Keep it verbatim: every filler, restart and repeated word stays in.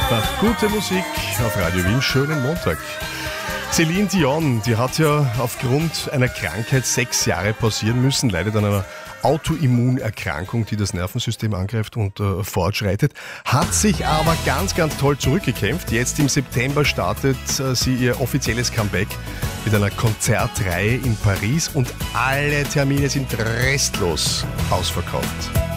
Einfach gute Musik auf Radio Wien. Schönen Montag. Celine Dion, die hat ja aufgrund einer Krankheit sechs Jahre pausieren müssen, leidet an einer Autoimmunerkrankung, die das Nervensystem angreift und äh, fortschreitet, hat sich aber ganz, ganz toll zurückgekämpft. Jetzt im September startet äh, sie ihr offizielles Comeback mit einer Konzertreihe in Paris und alle Termine sind restlos ausverkauft.